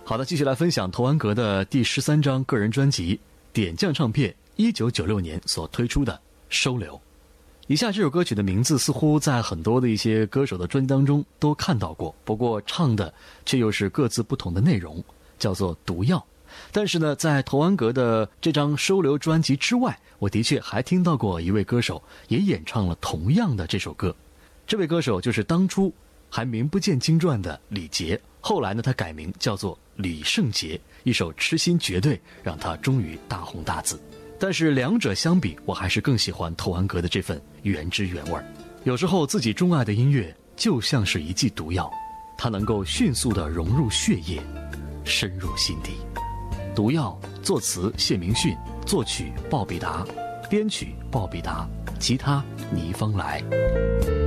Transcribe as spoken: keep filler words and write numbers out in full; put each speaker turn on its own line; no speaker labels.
好的，继续来分享童安格的第十三张个人专辑点将唱片一九九六年所推出的《收留》。以下这首歌曲的名字似乎在很多的一些歌手的专辑当中都看到过，不过唱的却又是各自不同的内容，叫做《毒药》。但是呢，在童安格的这张《收留》专辑之外，我的确还听到过一位歌手也演唱了同样的这首歌。这位歌手就是当初还名不见经传的李杰，后来呢，他改名叫做李圣杰，一首《痴心绝对》让他终于大红大紫。但是两者相比，我还是更喜欢童安格的这份原汁原味。有时候自己钟爱的音乐就像是一剂毒药，它能够迅速地融入血液，深入心底。毒药，作词谢明训，作曲鲍比达，编曲鲍比达，吉他倪芳来。